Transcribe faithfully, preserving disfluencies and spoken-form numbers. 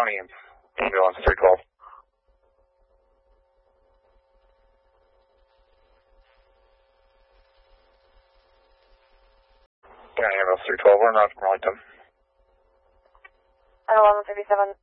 County, ambulance three twelve. County ambulance three twelve, we're in North Burlington. At eleven thirty-seven,